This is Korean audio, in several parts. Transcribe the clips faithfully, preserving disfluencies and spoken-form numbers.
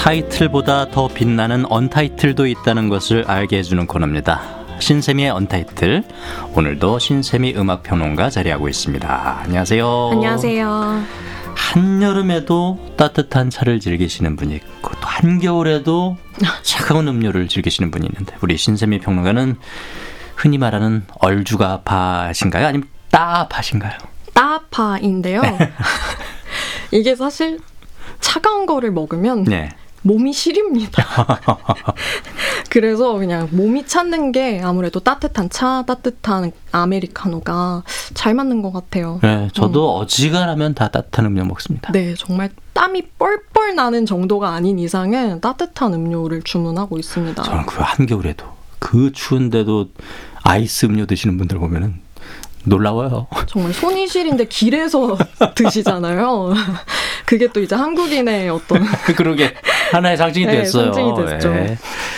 타이틀보다 더 빛나는 언타이틀도 있다는 것을 알게 해주는 코너입니다. 신세미의 언타이틀. 오늘도 신세미 음악평론가 자리하고 있습니다. 안녕하세요. 안녕하세요. 한여름에도 따뜻한 차를 즐기시는 분이 있고 또 한겨울에도 차가운 음료를 즐기시는 분이 있는데 우리 신세미 평론가는 흔히 말하는 얼죽아파신가요? 아니면 따파신가요? 따파인데요. 이게 사실 차가운 거를 먹으면 네. 몸이 시립니다. 그래서 그냥 몸이 찾는 게 아무래도 따뜻한 차, 따뜻한 아메리카노가 잘 맞는 것 같아요. 네, 저도 음. 어지간하면 다 따뜻한 음료 먹습니다. 네, 정말 땀이 뻘뻘 나는 정도가 아닌 이상은 따뜻한 음료를 주문하고 있습니다. 저는 그 한겨울에도 그 추운데도 아이스 음료 드시는 분들 보면은 놀라워요. 정말 손이 시린데 길에서 드시잖아요. 그게 또 이제 한국인의 어떤 그러게 하나의 상징이 네, 됐어요. 상징이 됐죠. 네.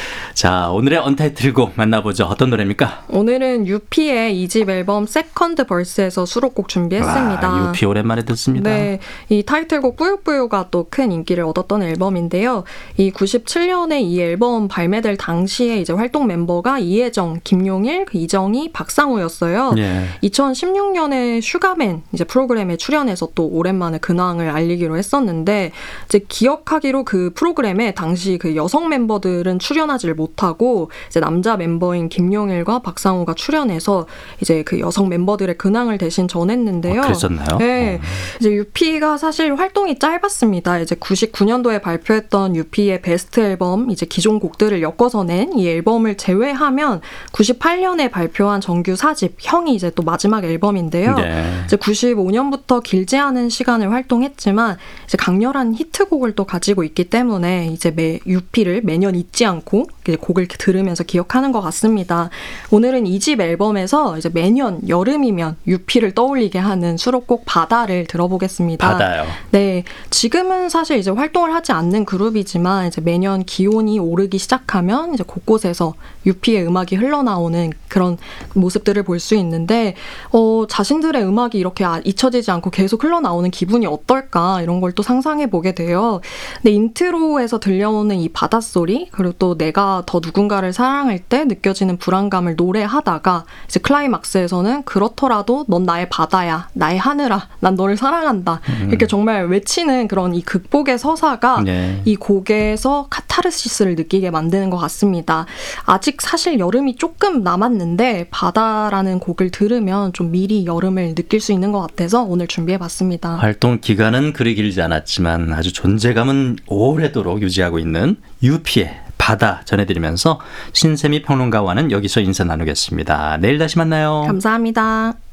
자, 오늘의 언타이틀곡 만나보죠. 어떤 노래입니까? 오늘은 유피의 이 집 앨범 세컨드 벌스에서 수록곡 준비했습니다. 와, 유피 오랜만에 듣습니다. 네, 이 타이틀곡 뿌요뿌요가 또 큰 인기를 얻었던 앨범인데요. 이 구십칠 년에 이 앨범 발매될 당시에 이제 활동 멤버가 이혜정, 김용일, 이정희, 박상우였어요. 예. 이천십육 년에 슈가맨 이제 프로그램에 출연해서 또 오랜만에 근황을 알리기로 했었는데 이제 기억하기로 그 프로그램에 당시 그 여성 멤버들은 출연하지를 못 못하고 이제 남자 멤버인 김용일과 박상우가 출연해서 이제 그 여성 멤버들의 근황을 대신 전했는데요. 아, 그랬었나요? 네, 어. 이제 유피가 사실 활동이 짧았습니다. 이제 구십구 년도에 발표했던 유피의 베스트 앨범 이제 기존 곡들을 엮어서 낸 이 앨범을 제외하면 구십팔 년에 발표한 정규 사 집 형이 이제 또 마지막 앨범인데요. 네. 이제 구십오 년부터 길지 않은 시간을 활동했지만 이제 강렬한 히트곡을 또 가지고 있기 때문에 이제 매 유피를 매년 잊지 않고 곡을 들으면서 기억하는 것 같습니다. 오늘은 이 집 앨범에서 이제 매년 여름이면 유피를 떠올리게 하는 수록곡 바다를 들어보겠습니다. 바다요. 네, 지금은 사실 이제 활동을 하지 않는 그룹이지만 이제 매년 기온이 오르기 시작하면 이제 곳곳에서 유피의 음악이 흘러나오는 그런 모습들을 볼 수 있는데 어, 자신들의 음악이 이렇게 잊혀지지 않고 계속 흘러나오는 기분이 어떨까 이런 걸 또 상상해 보게 돼요. 근데 인트로에서 들려오는 이 바닷소리 그리고 또 내가 더 누군가를 사랑할 때 느껴지는 불안감을 노래하다가 이제 클라이막스에서는 그렇더라도 넌 나의 바다야, 나의 하늘아, 난 너를 사랑한다. 음. 이렇게 정말 외치는 그런 이 극복의 서사가 네. 이 곡에서 카타르시스를 느끼게 만드는 것 같습니다. 아직 사실 여름이 조금 남았는데 바다라는 곡을 들으면 좀 미리 여름을 느낄 수 있는 것 같아서 오늘 준비해봤습니다. 활동 기간은 그리 길지 않았지만 아주 존재감은 오래도록 유지하고 있는 유피의 바다 전해드리면서 신세미 평론가와는 여기서 인사 나누겠습니다. 내일 다시 만나요. 감사합니다.